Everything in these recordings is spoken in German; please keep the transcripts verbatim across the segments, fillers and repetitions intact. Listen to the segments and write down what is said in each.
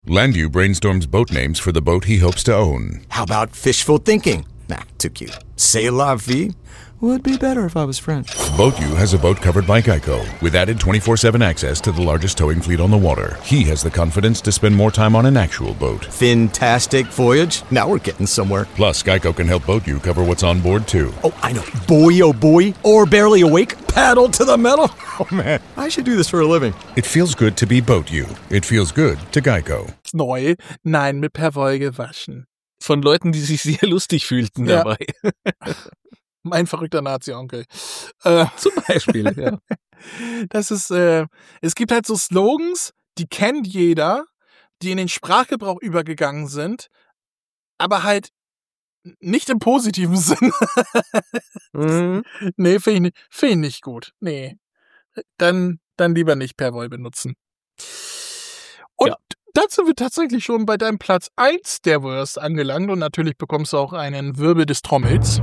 Landu brainstorms boat names for the boat he hopes to own. How about fishful thinking? Nah, too cute. C'est la vie? Would be better if I was French. BoatU has a boat covered by Geico with added twenty-four seven access to the largest towing fleet on the water. He has the confidence to spend more time on an actual boat. Fantastic voyage. Now we're getting somewhere. Plus, Geico can help BoatU cover what's on board, too. Oh, I know. Boy, oh boy. Or barely awake. Paddle to the metal. Oh, man. I should do this for a living. It feels good to be BoatU. It feels good to Geico. Neu, nein, mit Perwoll gewaschen. Von Leuten, die sich sehr lustig fühlten Ja. dabei. Mein verrückter Nazi-Onkel. Äh, Zum Beispiel, ja. Das ist, äh, es gibt halt so Slogans, die kennt jeder, die in den Sprachgebrauch übergegangen sind, aber halt nicht im positiven Sinn. Mhm. Nee, finde ich, nicht- find ich nicht gut. Nee. Dann, dann lieber nicht Perwoll benutzen. Und Ja. da sind wir tatsächlich schon bei deinem Platz eins der Worst angelangt und natürlich bekommst du auch einen Wirbel des Trommels.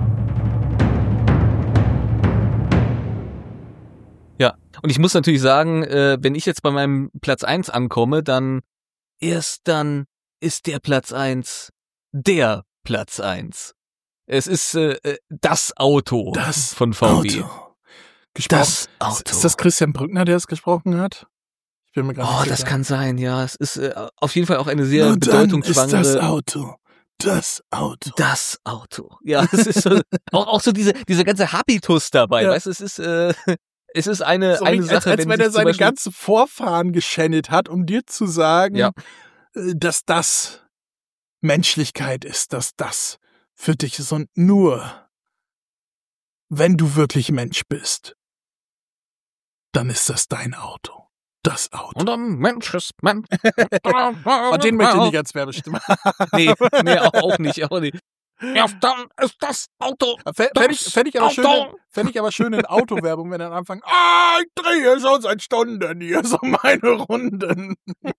Ja, und ich muss natürlich sagen, äh, wenn ich jetzt bei meinem Platz eins ankomme, dann erst dann ist der Platz eins der Platz eins. Es ist äh, äh, das Auto Das von V W. Auto. Gesprochen. Das Auto. Ist das Christian Brückner, der es gesprochen hat? Ich bin mir gerade Oh, nicht das sicher. kann sein, ja. Es ist äh, auf jeden Fall auch eine sehr Na dann ist das bedeutungsschwangere... Auto. Das Auto. Das Auto. Ja, es ist so, auch, auch so diese, diese ganze Habitus dabei, Ja. weißt du, es ist, äh, es ist eine, So eine richtig, als, Sache, als wenn wenn sich er zum seine Beispiel- ganzen Vorfahren geschändet hat, um dir zu sagen, Ja. äh, dass das Menschlichkeit ist, dass das für dich ist und nur, wenn du wirklich Mensch bist, dann ist das dein Auto. Das Auto. Und ein Mensch ist Mensch. Und den möchte ich nicht als Werbestimme. Nee, nee, auch, auch nicht, auch nicht. Ja, dann ist das Auto. Fände ich, fänd ich, aber schön, Auto. fänd ich aber schön in Autowerbung, wenn dann anfangen, ah, ich drehe schon seit Stunden hier so meine Runden.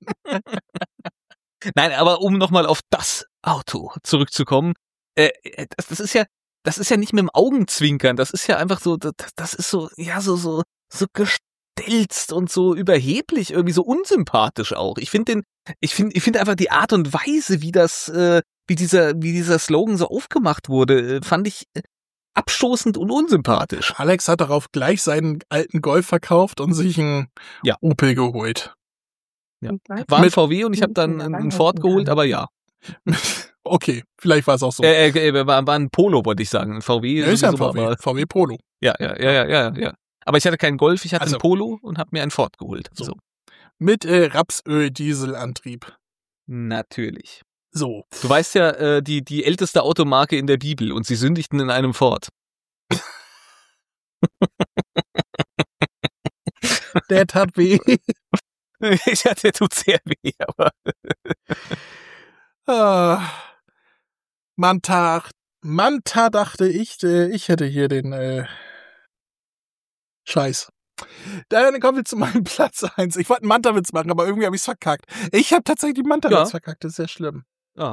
Nein, aber um nochmal auf das Auto zurückzukommen, äh, das, das ist ja, das ist ja nicht mit dem Augenzwinkern, das ist ja einfach so, das, das ist so, ja, so, so, so gestelzt und so überheblich, irgendwie so unsympathisch auch. Ich finde den, ich finde, ich finde einfach die Art und Weise, wie das, äh, wie dieser, wie dieser Slogan so aufgemacht wurde, äh, fand ich äh, abstoßend und unsympathisch. Alex hat darauf gleich seinen alten Golf verkauft und sich einen Ja. Opel geholt. Ja. War ein Mit- V W und ich habe dann einen, einen Ford geholt, aber ja. Okay, vielleicht war es auch so. Äh, äh, war, war ein Polo, wollte ich sagen. Ein V W. ja, ist ja ein sowieso, V W, aber- V W Polo. Ja, ja, ja, ja, ja, ja. Aber ich hatte keinen Golf, ich hatte Also- einen Polo und habe mir einen Ford geholt. So. So. Mit äh, Rapsöl-Dieselantrieb. Natürlich. So. Du weißt ja, äh, die, die älteste Automarke in der Bibel und sie sündigten in einem Ford. Der tat weh. Ja, der tut sehr weh, aber. Ah. Manta, Manta dachte ich, äh, ich hätte hier den äh, Scheiß. Dann kommen wir zu meinem Platz eins. Ich wollte einen Manta-Witz machen, aber irgendwie habe ich es verkackt. Ich habe tatsächlich den Manta-Witz Ja. verkackt, das ist sehr schlimm. Ah.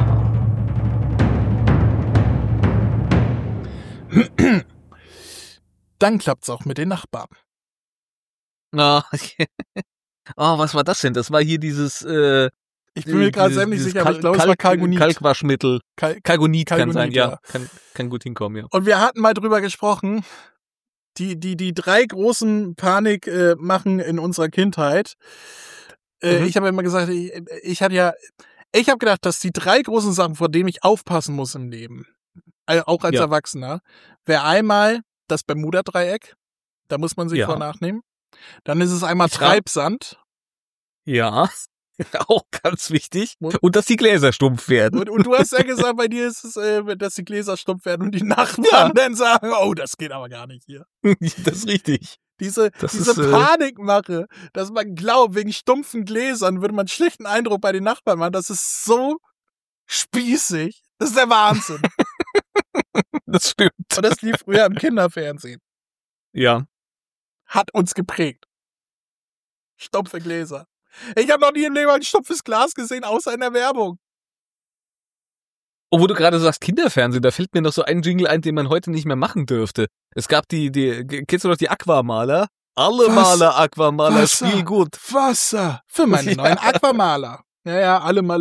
Dann klappt's auch mit den Nachbarn. Ah. Oh, was war das denn? Das war hier dieses. Äh, Ich bin mir gerade dieses- sehr nicht dieses sicher, aber ich Kalk- glaube, es war Kalgonit. Kalkwaschmittel. Kal Kalgonit kann Kalgonit, sein, ja. ja. Kann, kann gut hinkommen, ja. Und wir hatten mal drüber gesprochen, die, die, die drei großen Panik äh, machen in unserer Kindheit. Äh, Mhm. Ich habe immer gesagt, ich, ich hatte ja, ich habe gedacht, dass die drei großen Sachen, vor denen ich aufpassen muss im Leben, äh, auch als Ja. Erwachsener, wäre einmal das Bermuda-Dreieck, da muss man sich Ja. vor nachnehmen. Dann ist es einmal Ja. Treibsand. Ja. Auch ganz wichtig. Und- Und dass die Gläser stumpf werden. Und, und du hast ja gesagt, bei dir ist es, äh, dass die Gläser stumpf werden und die Nachbarn Ja. dann sagen, oh, das geht aber gar nicht hier. Das ist richtig. Diese, Das diese ist, äh, Panikmache, dass man glaubt, wegen stumpfen Gläsern würde man einen schlechten Eindruck bei den Nachbarn machen, das ist so spießig. Das ist der Wahnsinn. Das stimmt. Und das lief früher im Kinderfernsehen. Ja. Hat uns geprägt. Stumpfe Gläser. Ich habe noch nie im Leben ein stumpfes Glas gesehen, außer in der Werbung. Oh, wo du gerade sagst Kinderfernsehen, da fällt mir noch so ein Jingle ein, den man heute nicht mehr machen dürfte. Es gab die, die kennst du noch die Aquamaler? Alle Was? Maler Aquamaler, Wasser. spiel gut. Wasser für meine Ja. neuen Aquamaler. Ja, ja, alle mal